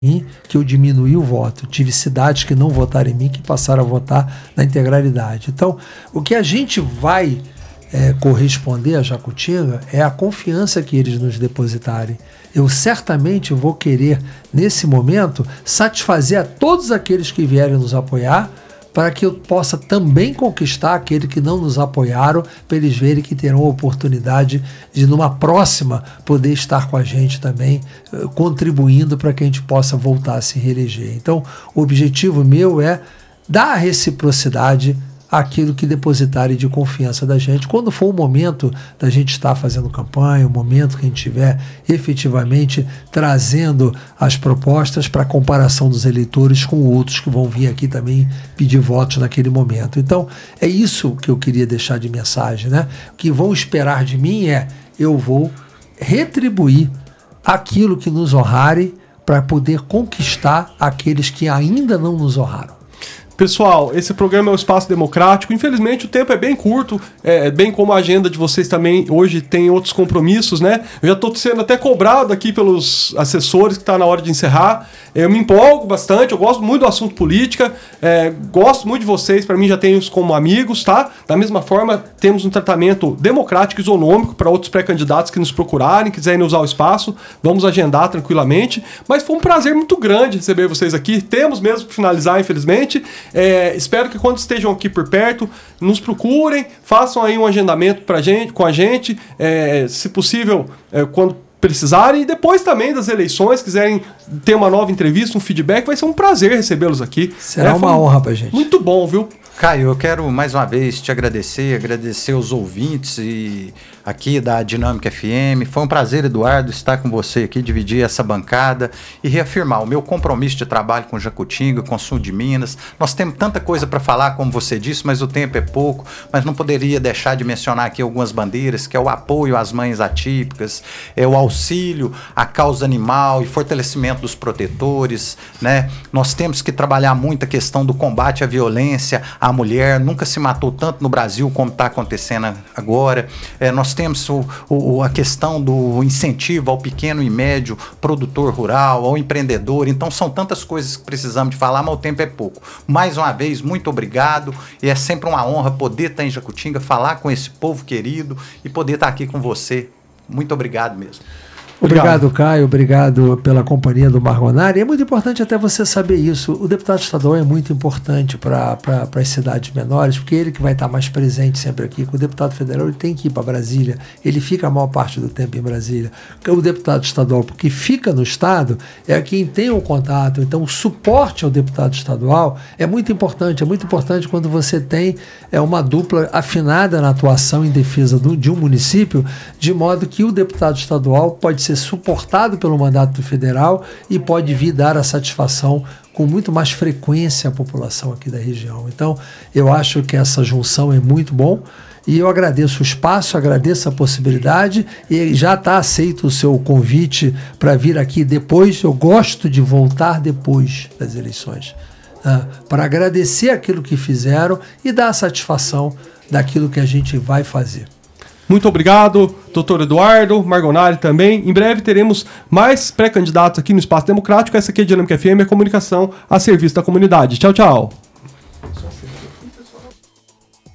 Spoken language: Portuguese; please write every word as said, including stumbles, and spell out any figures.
que eu diminuí o voto. Tive cidades que não votaram em mim, que passaram a votar na integralidade. Então, o que a gente vai é, corresponder a Jacutinga é a confiança que eles nos depositarem. Eu certamente vou querer, nesse momento, satisfazer a todos aqueles que vierem nos apoiar, para que eu possa também conquistar aqueles que não nos apoiaram, para eles verem que terão a oportunidade de, numa próxima, poder estar com a gente também, contribuindo para que a gente possa voltar a se reeleger. Então, o objetivo meu é dar a reciprocidade àquilo que depositarem de confiança da gente. Quando for o momento da gente estar fazendo campanha, o momento que a gente estiver efetivamente trazendo as propostas para comparação dos eleitores com outros que vão vir aqui também pedir votos naquele momento. Então, é isso que eu queria deixar de mensagem, né? O que vão esperar de mim é, eu vou retribuir aquilo que nos honrarem para poder conquistar aqueles que ainda não nos honraram. Pessoal, esse programa é um espaço democrático. Infelizmente o tempo é bem curto, é, bem como a agenda de vocês também hoje tem outros compromissos, né? Eu já estou sendo até cobrado aqui pelos assessores que está na hora de encerrar. Eu me empolgo bastante, eu gosto muito do assunto política, é, gosto muito de vocês, para mim já tenho os como amigos, tá? Da mesma forma, temos um tratamento democrático e isonômico para outros pré-candidatos que nos procurarem, quiserem usar o espaço, vamos agendar tranquilamente. Mas foi um prazer muito grande receber vocês aqui. Temos mesmo que finalizar, infelizmente. É, espero que quando estejam aqui por perto, nos procurem, façam aí um agendamento pra gente, com a gente, é, se possível, é, quando precisarem, e depois também das eleições, quiserem ter uma nova entrevista, um feedback, vai ser um prazer recebê-los aqui. Será é, uma honra pra gente. Muito bom, viu? Caio, eu quero mais uma vez te agradecer, agradecer os ouvintes e aqui da Dinâmica F M. Foi um prazer, Eduardo, estar com você aqui, dividir essa bancada e reafirmar o meu compromisso de trabalho com Jacutinga, com o sul de Minas. Nós temos tanta coisa para falar, como você disse, mas o tempo é pouco, mas não poderia deixar de mencionar aqui algumas bandeiras, que é o apoio às mães atípicas, é o auxílio à causa animal e fortalecimento dos protetores, né? Nós temos que trabalhar muito a questão do combate à violência à mulher. Nunca se matou tanto no Brasil como está acontecendo agora. É, nós temos o, o, a questão do incentivo ao pequeno e médio produtor rural, ao empreendedor. Então são tantas coisas que precisamos de falar, mas o tempo é pouco. Mais uma vez, muito obrigado, e é sempre uma honra poder estar em Jacutinga, falar com esse povo querido e poder estar aqui com você. Muito obrigado mesmo. Obrigado, Caio. Obrigado pela companhia do Margonari. É muito importante até você saber isso. O deputado estadual é muito importante para as cidades menores, porque ele que vai estar mais presente sempre aqui. O deputado federal ele tem que ir para Brasília. Ele fica a maior parte do tempo em Brasília. O deputado estadual, porque fica no estado, é quem tem o contato. Então, o suporte ao deputado estadual é muito importante. É muito importante quando você tem é, uma dupla afinada na atuação em defesa do, de um município, de modo que o deputado estadual pode ser suportado pelo mandato federal e pode vir dar a satisfação com muito mais frequência à população aqui da região. Então, eu acho que essa junção é muito bom e eu agradeço o espaço, agradeço a possibilidade e já está aceito o seu convite para vir aqui depois. Eu gosto de voltar depois das eleições, né, para agradecer aquilo que fizeram e dar a satisfação daquilo que a gente vai fazer. Muito obrigado, doutor Eduardo, Margonari também. Em breve teremos mais pré-candidatos aqui no Espaço Democrático. Essa aqui é a Dinâmica F M, a comunicação a serviço da comunidade. Tchau, tchau.